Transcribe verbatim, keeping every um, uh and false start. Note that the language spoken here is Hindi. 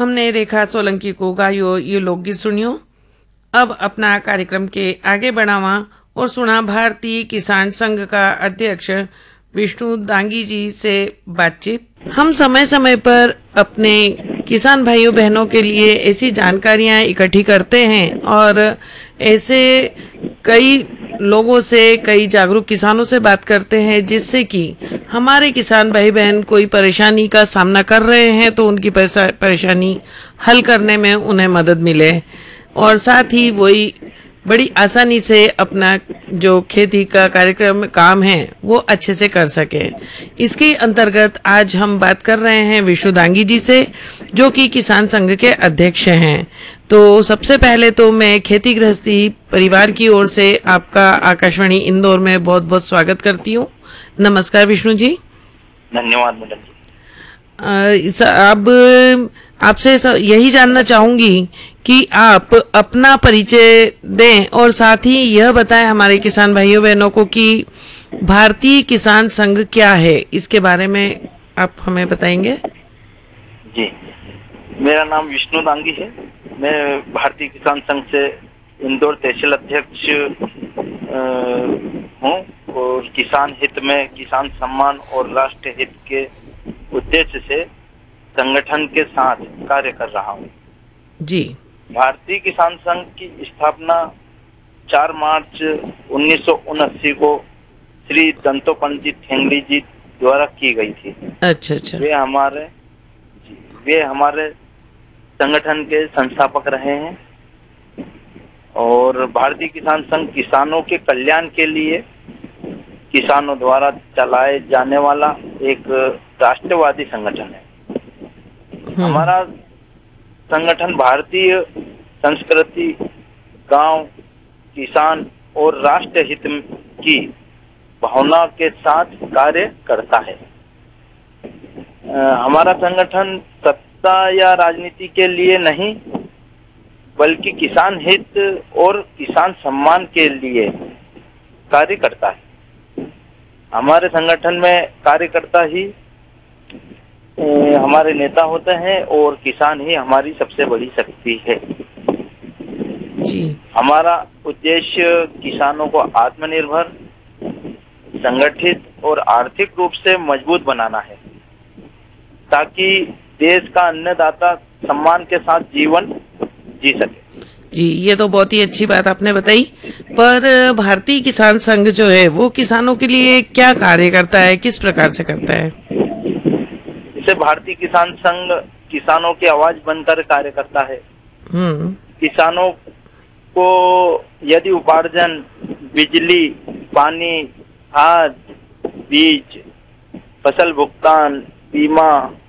हमने रेखा सोलंकी को गायो ये लोकगीत सुनियो। अब अपना कार्यक्रम के आगे बढ़ावा और सुना भारतीय किसान संघ का अध्यक्ष विष्णु दांगी जी से बातचीत। हम समय समय पर अपने किसान भाइयों बहनों के लिए ऐसी जानकारियां इकट्ठी करते हैं और ऐसे कई लोगों से, कई जागरूक किसानों से बात करते हैं, जिससे कि हमारे किसान भाई बहन कोई परेशानी का सामना कर रहे हैं तो उनकी परेशानी हल करने में उन्हें मदद मिले और साथ ही वही बड़ी आसानी से अपना जो खेती का कार्यक्रम काम है वो अच्छे से कर सके। इसके अंतर्गत आज हम बात कर रहे हैं विष्णु दांगी जी से, जो कि किसान संघ के अध्यक्ष हैं। तो सबसे पहले तो मैं खेती गृहस्थी परिवार की ओर से आपका आकाशवाणी इंदौर में बहुत बहुत स्वागत करती हूँ। नमस्कार विष्णु जी। धन्यवाद मैडम जी। अब आपसे यही जानना चाहूंगी कि आप अपना परिचय दें और साथ ही यह बताएं हमारे किसान भाइयों बहनों को कि भारतीय किसान संघ क्या है, इसके बारे में आप हमें बताएंगे। जी, मेरा नाम विष्णु दांगी है। मैं भारतीय किसान संघ से इंदौर तहसील अध्यक्ष हूँ और किसान हित में, किसान सम्मान और राष्ट्र हित के उद्देश्य से संगठन के साथ कार्य कर रहा हूँ। जी। भारतीय किसान संघ की स्थापना चार मार्च उन्नीस सौ उनासी को श्री दंतोपंत जी ठेंगड़ी जी द्वारा की गई थी। अच्छा अच्छा। वे हमारे वे हमारे संगठन के संस्थापक रहे हैं और भारतीय किसान संघ किसानों के कल्याण के लिए किसानों द्वारा चलाए जाने वाला एक राष्ट्रवादी संगठन है। हमारा संगठन भारतीय संस्कृति, गांव, किसान और राष्ट्र हित की भावना के साथ कार्य करता है। हमारा संगठन सत्ता या राजनीति के लिए नहीं, बल्कि किसान हित और किसान सम्मान के लिए कार्य करता है। हमारे संगठन में कार्यकर्ता ही हमारे नेता होते हैं और किसान ही हमारी सबसे बड़ी शक्ति है। जी। हमारा उद्देश्य किसानों को आत्मनिर्भर, संगठित और आर्थिक रूप से मजबूत बनाना है, ताकि देश का अन्नदाता सम्मान के साथ जीवन जी सके। जी, ये तो बहुत ही अच्छी बात आपने बताई। पर भारतीय किसान संघ जो है वो किसानों के लिए क्या कार्य करता है, किस प्रकार से करता है? जैसे भारतीय किसान संघ किसानों की आवाज बनकर कार्य करता है। हम्म। किसानों को यदि उपार्जन, बिजली, पानी, खाद, बीज, फसल भुगतान, बीमा